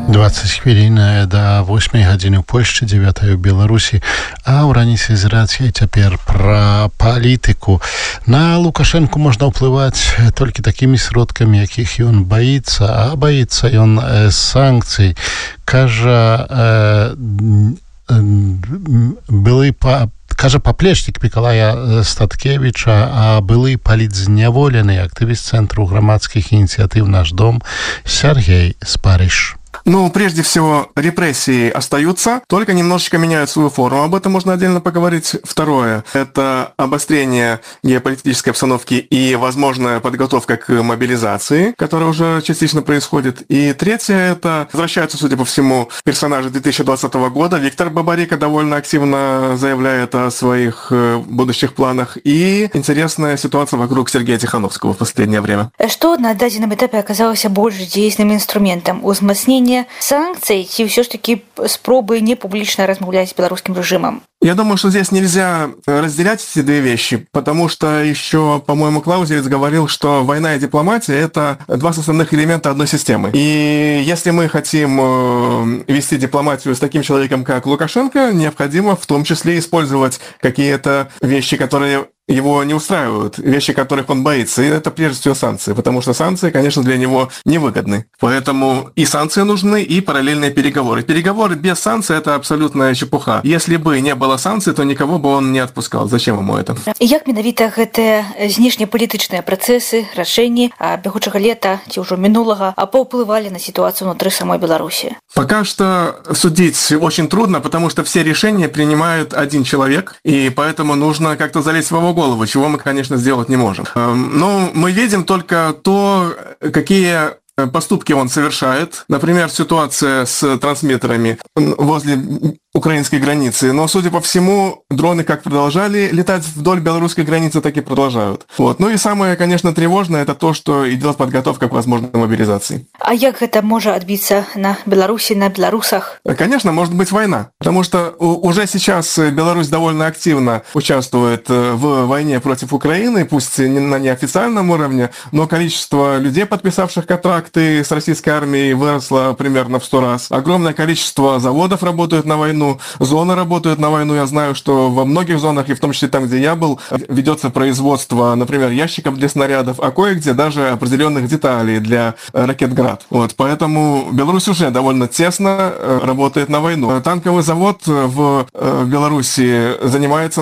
20 хвілін да 8 гадзіны ў Польшчы, 9 ў Беларусі, а ў раніцай з рацыяй цяпер пра палітыку. На Лукашэнку можна ўплываць толькі такімі сродкамі, якіх ён баіцца, а баіцца ён санкцый. Кажа, кажа паплечнік Мікалая Статкевіча, а былы палітзняволены актывіст Цэнтру грамадскіх ініцыятыў «Наш дом» Сергей Спарыш. Ну, прежде всего, репрессии остаются, только немножечко меняют свою форму. Об этом можно отдельно поговорить. Второе – это обострение геополитической обстановки и возможная подготовка к мобилизации, которая уже частично происходит. И третье – это возвращаются, судя по всему, персонажи 2020 года. Виктор Бабарико довольно активно заявляет о своих будущих планах. И интересная ситуация вокруг Сергея Тихановского в последнее время. Что на дадзеном этапе оказалось больше действенным инструментом? Узмацнение санкций ці все ж таки спробы не публично размаўляць с белорусским режимом? Я думаю, что здесь нельзя разделять эти две вещи, потому что еще, по-моему, Клаузевиц говорил, что война и дипломатия – это два составных элемента одной системы. И если мы хотим вести дипломатию с таким человеком, как Лукашенко, необходимо в том числе использовать какие-то вещи, которые его не устраивают, вещи, которых он боится. И это прежде всего санкции, потому что санкции, конечно, для него невыгодны. Поэтому и санкции нужны, и параллельные переговоры. Переговоры без санкций – это абсолютная чепуха. Если бы не было санкций, то никого бы он не отпускал. Зачем ему это? І як менавіта гэтыя знешнепалітычныя працэсы, рашэнні бягучага лета ці ўжо мінулага паўплывалі на ситуацию внутри самой Беларуси? Пока что судить очень трудно, потому что все решения принимает один человек, и поэтому нужно как-то залезть в его голову, чего мы, конечно, сделать не можем. Но мы видим только то, какие поступки он совершает. Например, ситуация с трансмиттерами возле украинской границы. Но, судя по всему, дроны как продолжали летать вдоль белорусской границы, так и продолжают. Вот. Ну и самое, конечно, тревожное, это то, что идет подготовка к возможной мобилизации. А як это может отбиться на Беларуси, на белорусах? Конечно, может быть война. Потому что уже сейчас Беларусь довольно активно участвует в войне против Украины, пусть на неофициальном уровне, но количество людей, подписавших контракты с российской армией, выросло примерно в 100 раз. Огромное количество заводов работают на войну, зоны работают на войну. Я знаю, что во многих зонах, и в том числе там, где я был, ведется производство, например, ящиков для снарядов, а кое-где даже определенных деталей для ракет «Град». Вот, поэтому Беларусь уже довольно тесно работает на войну. Танковый завод в Беларуси занимается